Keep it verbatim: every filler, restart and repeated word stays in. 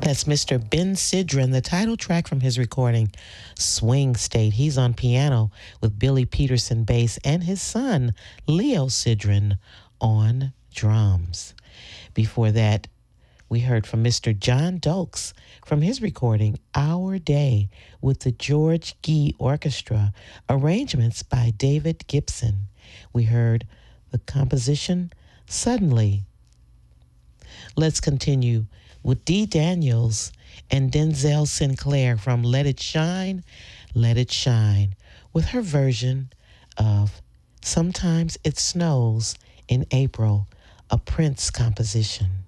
That's Mister Ben Sidran, the title track from his recording, Swing State. He's on piano with Billy Peterson bass and his son, Leo Sidran, on drums. Before that, we heard from Mister John Dokes from his recording, Our Day, with the George Gee Orchestra, arrangements by David Gibson. We heard the composition, Suddenly. Let's continue with Dee Daniels and Denzel Sinclair from Let It Shine, Let It Shine, with her version of Sometimes It Snows in April, a Prince composition.